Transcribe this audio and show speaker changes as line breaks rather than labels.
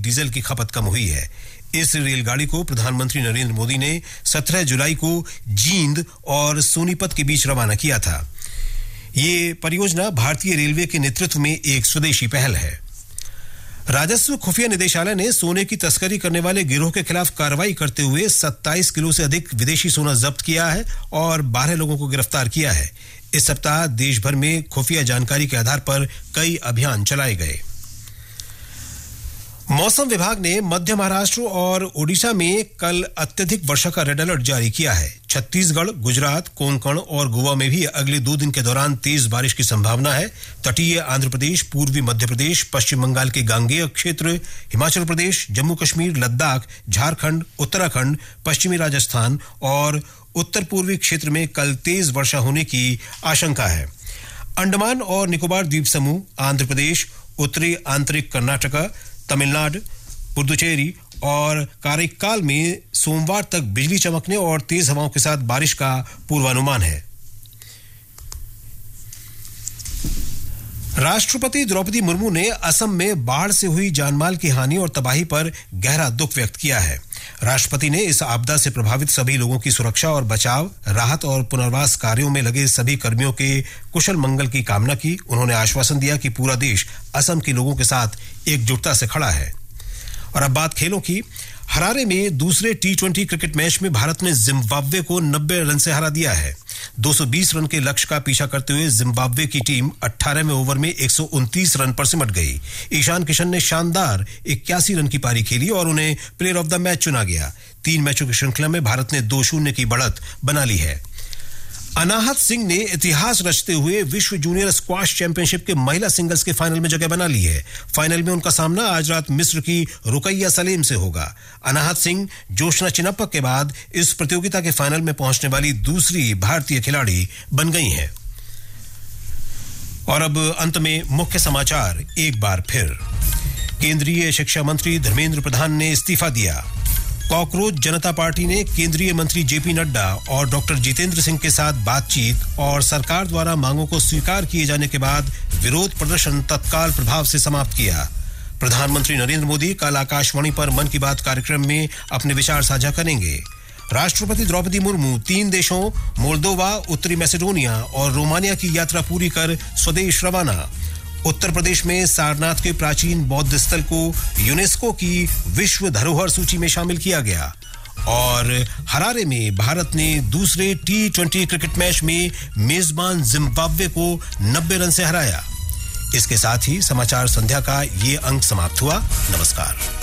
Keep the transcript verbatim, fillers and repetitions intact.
Diesel की खपत कम हुई है। इस रेलगाड़ी को प्रधानमंत्री नरेंद्र मोदी ने सत्रह जुलाई को जींद और सोनीपत के बीच रवाना किया था। ये परियोजना भारतीय रेलवे के नेतृत्व में एक स्वदेशी पहल है। राजस्व खुफिया निदेशालय ने सोने की तस्करी करने वाले गिरोह के खिलाफ कार्रवाई करते हुए सत्ताईस किलो से अधिक विदेशी सोना जब्त किया है और बारह लोगों को गिरफ्तार किया है। इस सप्ताह देश भर में खुफिया जानकारी के आधार पर कई अभियान चलाए गए। मौसम विभाग ने मध्य महाराष्ट्र और ओडिशा में कल अत्यधिक वर्षा का रेड अलर्ट जारी किया है। छत्तीसगढ़, गुजरात, कोंकण और गोवा में भी अगले दो दिन के दौरान तेज बारिश की संभावना है। तटीय आंध्र प्रदेश, पूर्वी मध्य प्रदेश, पश्चिम बंगाल के गांगेय क्षेत्र, हिमाचल प्रदेश, जम्मू कश्मीर, लद्दाख, झारखंड, उत्तराखंड, पश्चिमी राजस्थान और उत्तर पूर्वी क्षेत्र में कल तेज वर्षा होने की आशंका है। अंडमान और निकोबार द्वीप समूह, आंध्र प्रदेश, उत्तरी आंतरिक कर्नाटक, तमिलनाडु, पुदुचेरी और कारिक्काल में सोमवार तक बिजली चमकने और तेज हवाओं के साथ बारिश का पूर्वानुमान है। राष्ट्रपति द्रौपदी मुर्मू ने असम में बाढ़ से हुई जानमाल की हानि और तबाही पर गहरा दुख व्यक्त किया है। राष्ट्रपति ने इस आपदा से प्रभावित सभी लोगों की सुरक्षा और बचाव, राहत और पुनर्वास कार्यों में लगे सभी कर्मियों के कुशल मंगल की कामना की। उन्होंने आश्वासन दिया कि पूरा देश असम के लोगों के साथ एकजुटता से खड़ा है। और अब बात खेलों की। हरारे में दूसरे टी ट्वेंटी क्रिकेट मैच में भारत ने जिम्बाब्वे को नब्बे रन से हरा दिया है। दो सौ बीस रन के लक्ष्य का पीछा करते हुए जिम्बाब्वे की टीम अठारहवें ओवर में एक सौ उनतीस रन पर सिमट गई। ईशान किशन ने शानदार इक्यासी रन की पारी खेली और उन्हें प्लेयर ऑफ द मैच चुना गया। तीन मैचों की श्रृंखला में भारत ने दो शून्य की बढ़त बना ली है। अनाहत सिंह ने इतिहास रचते हुए विश्व जूनियर स्क्वाश चैंपियनशिप के महिला सिंगल्स के फाइनल में जगह बना ली है। फाइनल में उनका सामना आज रात मिस्र की रुकैया सलेम से होगा। अनाहत सिंह जोशना चिनप्पा के बाद इस प्रतियोगिता के फाइनल में पहुंचने वाली दूसरी भारतीय खिलाड़ी बन गई हैं। और अब अंत में मुख्य समाचार एक बार फिर। केंद्रीय शिक्षा मंत्री धर्मेंद्र प्रधान ने इस्तीफा दिया। कॉकरोच जनता पार्टी ने केंद्रीय मंत्री जेपी नड्डा और डॉक्टर जितेंद्र सिंह के साथ बातचीत और सरकार द्वारा मांगों को स्वीकार किए जाने के बाद विरोध प्रदर्शन तत्काल प्रभाव से समाप्त किया। प्रधानमंत्री नरेंद्र मोदी कल आकाशवाणी पर मन की बात कार्यक्रम में अपने विचार साझा करेंगे। राष्ट्रपति द्रौपदी मुर्मू तीन देशों मोल्दोवा, उत्तरी मैसेडोनिया और रोमानिया की यात्रा पूरी कर स्वदेश रवाना। उत्तर प्रदेश में सारनाथ के प्राचीन बौद्ध स्थल को यूनेस्को की विश्व धरोहर सूची में शामिल किया गया। और हरारे में भारत ने दूसरे टी ट्वेंटी क्रिकेट मैच में मेजबान जिम्बाब्वे को नब्बे रन से हराया। इसके साथ ही समाचार संध्या का ये अंक समाप्त हुआ। नमस्कार।